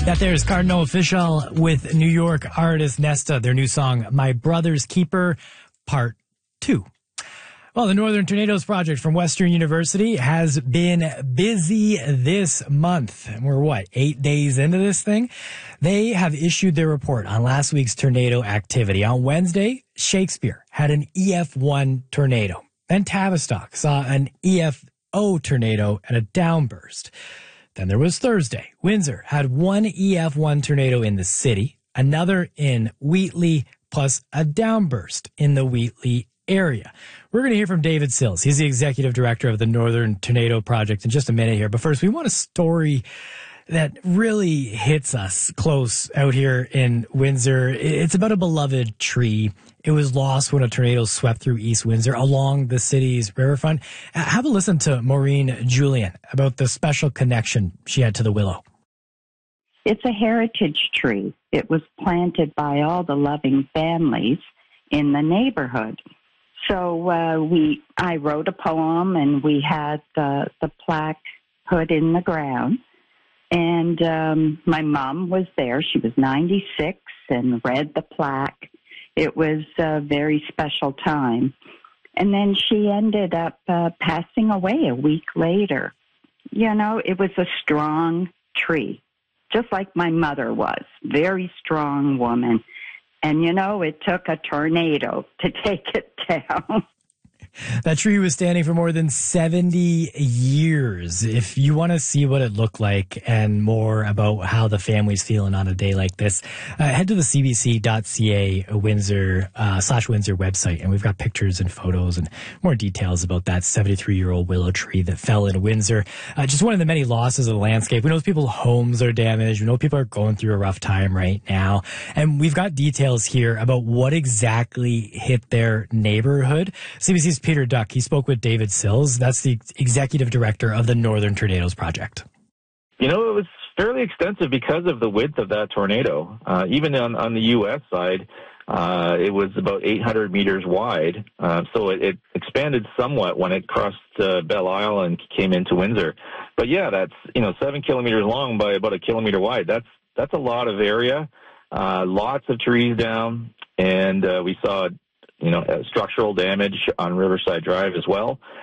That there's Cardinal Official with New York artist Nesta, their new song, My Brother's Keeper, Part 2. Well, the Northern Tornadoes Project from Western University has been busy this month. We're 8 days into this thing? They have issued their report on last week's tornado activity. On Wednesday, Shakespeare had an EF1 tornado. Then Tavistock saw an EFO tornado and a downburst. Then there was Thursday. Windsor had one EF1 tornado in the city, another in Wheatley, plus a downburst in the Wheatley area. We're going to hear from David Sills. He's the executive director of the Northern Tornado Project in just a minute here. But first, we want a story that really hits us close out here in Windsor. It's about a beloved tree. It was lost when a tornado swept through East Windsor along the city's riverfront. Have a listen to Maureen Julian about the special connection she had to the willow. It's a heritage tree. It was planted by all the loving families in the neighborhood. So I wrote a poem, and we had the plaque put in the ground. And my mom was there. She was 96 and read the plaque. It was a very special time. And then she ended up passing away a week later. You know, it was a strong tree, just like my mother was. Very strong woman. And, you know, it took a tornado to take it down. That tree was standing for more than 70 years. If you want to see what it looked like and more about how the family's feeling on a day like this, head to the cbc.ca Windsor /Windsor website, and we've got pictures and photos and more details about that 73-year-old willow tree that fell in Windsor. Just one of the many losses of the landscape. We know people's homes are damaged. We know people are going through a rough time right now. And we've got details here about what exactly hit their neighborhood. CBC's Peter Duck, he spoke with David Sills. That's the executive director of the Northern Tornadoes Project. You know, it was fairly extensive because of the width of that tornado. Even on the U.S. side, it was about 800 meters wide. So it expanded somewhat when it crossed Belle Isle and came into Windsor. But yeah, that's 7 kilometers long by about a kilometer wide. That's a lot of area. Lots of trees down, and we saw structural damage on Riverside Drive as well.